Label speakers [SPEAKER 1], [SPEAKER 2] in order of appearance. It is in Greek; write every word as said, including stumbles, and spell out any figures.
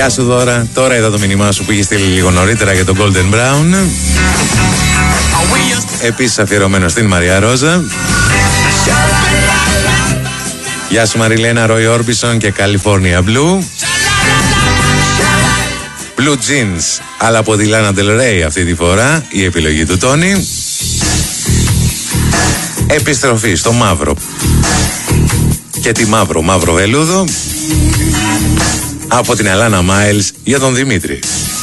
[SPEAKER 1] Γεια σου Δώρα, τώρα είδα το μήνυμά σου που είχε στείλει λίγο νωρίτερα για τον Golden Brown. Επίσης αφιερωμένο στην Μαρία Ρόζα. Γεια σου Μαριλένα, Ρόι Όρμπισον και California Blue. Blue Jeans, αλλά από τη Lana Del Rey αυτή τη φορά, η επιλογή του Τόνι. Επιστροφή στο μαύρο. Και τη μαύρο μαύρο βελούδο από την Αλάνα Μάιλς για τον Δημήτρη.